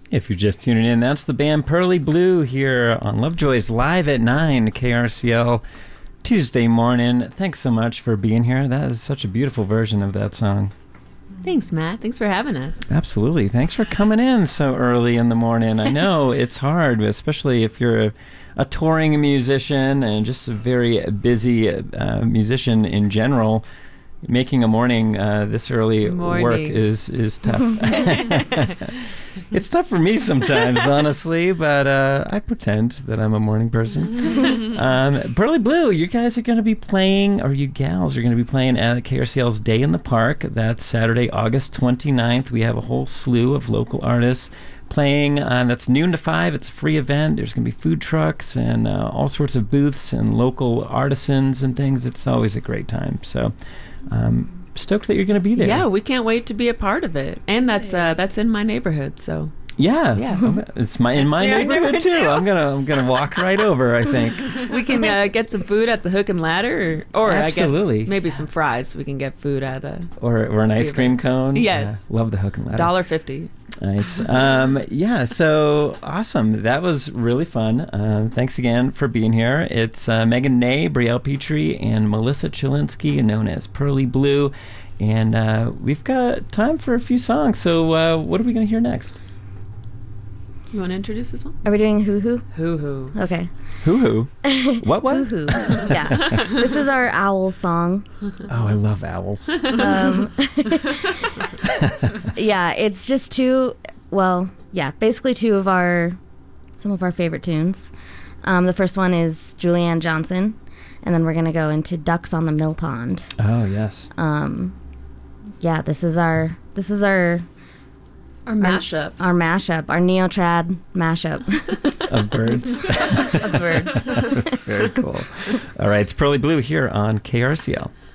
If you're just tuning in, that's the band Pearly Blue here on Lovejoy's Live at 9, KRCL, Tuesday morning. Thanks so much for being here. That is such a beautiful version of that song. Thanks, Matt. Thanks for having us. Absolutely. Thanks for coming in so early in the morning. I know it's hard, especially if you're a touring musician and just a very busy musician in general. Making a morning this early work is tough. It's tough for me sometimes, honestly, but I pretend that I'm a morning person. Pearly Blue, you guys are going to be playing, or you gals are going to be playing at KRCL's Day in the Park. That's Saturday, August 29th. We have a whole slew of local artists playing. That's noon to 5. It's a free event. There's going to be food trucks and all sorts of booths and local artisans and things. It's always a great time. So stoked that you're going to be there. Yeah, we can't wait to be a part of it. And that's in my neighborhood, so. Yeah. It's in my neighborhood too. I'm gonna walk right over, I think. We can get some food at the Hook and Ladder, or Absolutely. I guess maybe some fries. We can get food at or an ice cream cone. Yes. Love the Hook and Ladder. $1.50. Nice. Yeah, so awesome. That was really fun. Thanks again for being here. It's Megan Ney, Brielle Petrie, and Melissa Chilinski, known as Pearly Blue. And we've got time for a few songs. So what are we going to hear next? You want to introduce this one? Are we doing Hoo Hoo? Hoo Hoo. Okay. Hoo Hoo? What? Hoo Hoo. Yeah. This is our owl song. Oh, I love owls. Yeah, it's just basically some of our favorite tunes. The first one is Julianne Johnson, and then we're going to go into Ducks on the Mill Pond. Oh, yes. Yeah, this is our mashup. Our mashup, our neo-trad mashup. Of birds. Of birds. Very cool. All right, it's Pearly Blue here on KRCL.